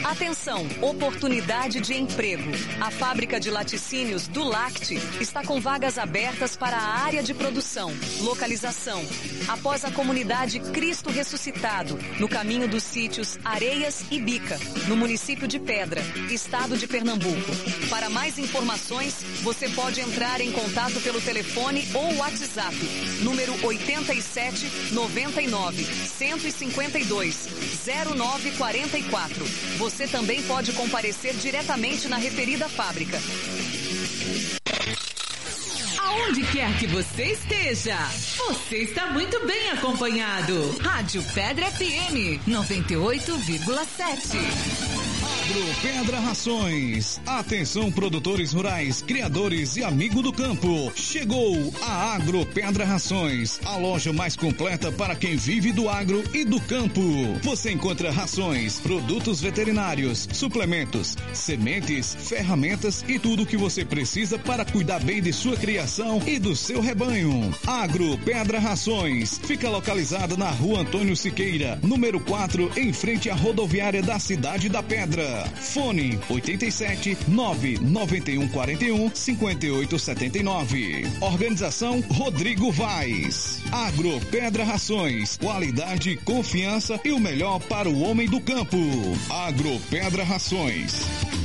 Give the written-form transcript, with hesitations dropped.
Atenção, oportunidade de emprego. A fábrica de laticínios do Lacte está com vagas abertas para a área de produção. Localização: após a comunidade Cristo Ressuscitado, no caminho dos sítios Areias e Bica, no município de Pedra, estado de Pernambuco. Para mais informações, você pode entrar em contato pelo telefone ou WhatsApp, número 87 99 152 0944. Você também pode comparecer diretamente na referida fábrica. Aonde quer que você esteja, você está muito bem acompanhado. Rádio Pedra FM 98,7. Agro Pedra Rações. Atenção, produtores rurais, criadores e amigo do campo. Chegou a Agro Pedra Rações, a loja mais completa para quem vive do agro e do campo. Você encontra rações, produtos veterinários, suplementos, sementes, ferramentas e tudo o que você precisa para cuidar bem de sua criação e do seu rebanho. Agro Pedra Rações fica localizada na Rua Antônio Siqueira, número 4, em frente à rodoviária da Cidade da Pedra. Fone 87 991 41 58 79. Organização Rodrigo Vaz. Agro Pedra Rações, qualidade, confiança e o melhor para o homem do campo. Agro Pedra Rações.